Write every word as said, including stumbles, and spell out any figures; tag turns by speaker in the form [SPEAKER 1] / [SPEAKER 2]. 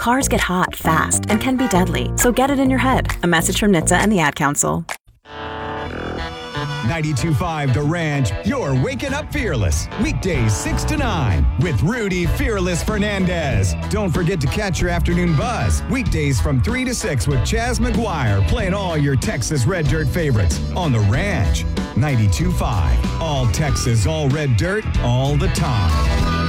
[SPEAKER 1] Cars get hot fast and can be deadly, so get it in your head. A message from N H T S A and the Ad Council.
[SPEAKER 2] ninety-two point five The Ranch, you're waking up fearless. Weekdays six to nine with Rudy Fearless Fernandez. Don't forget to catch your afternoon buzz. Weekdays from three to six with Chaz McGuire playing all your Texas Red Dirt favorites on The Ranch. ninety-two point five All Texas, all red dirt, all the time.